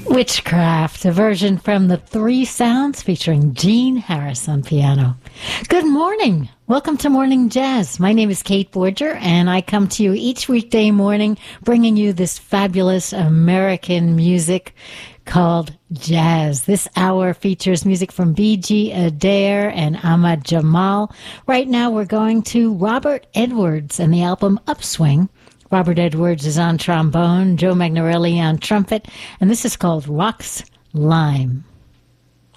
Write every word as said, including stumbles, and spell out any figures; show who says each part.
Speaker 1: Witchcraft, a version from the Three Sounds featuring Gene Harris on piano. Good morning. Welcome to Morning Jazz. My name is Kate Borger, and I come to you each weekday morning bringing you this fabulous American music called jazz. This hour features music from B G Adair and Ahmad Jamal. Right now we're going to Robert Edwards and the album Upswing. Robert Edwards is on trombone, Joe Magnarelli on trumpet, and this is called Rocks Lime.